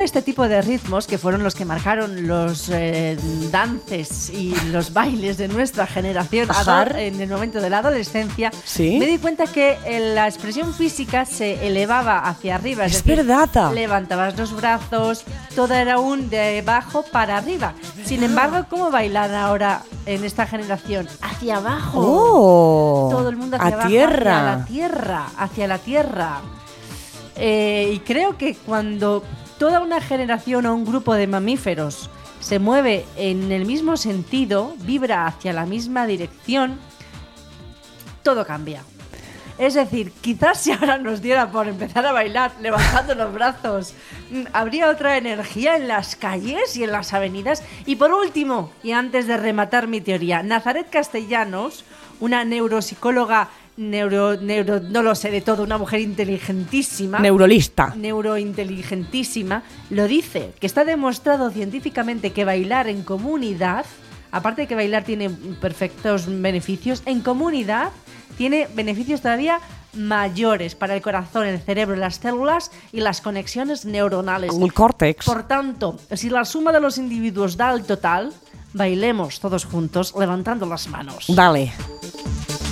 este tipo de ritmos, que fueron los que marcaron los dances y los bailes de nuestra generación en el momento de la adolescencia, me di cuenta que la expresión física se elevaba hacia arriba. Es decir, verdad. Levantabas los brazos, todo era un de abajo para arriba. Sin embargo, ¿cómo bailan ahora en esta generación? Hacia abajo. Todo el mundo hacia abajo, hacia la tierra. Y creo que cuando toda una generación o un grupo de mamíferos se mueve en el mismo sentido, vibra hacia la misma dirección, todo cambia. Es decir, quizás si ahora nos diera por empezar a bailar levantando los brazos, habría otra energía en las calles y en las avenidas. Y por último, y antes de rematar mi teoría, Nazaret Castellanos, una neuropsicóloga, no lo sé de todo, una mujer inteligentísima, neurointeligentísima, lo dice, que está demostrado científicamente que bailar en comunidad, aparte de que bailar tiene perfectos beneficios, en comunidad tiene beneficios todavía mayores para el corazón, el cerebro, las células y las conexiones neuronales. El córtex. Por tanto, si la suma de los individuos da el total, bailemos todos juntos levantando las manos. Dale.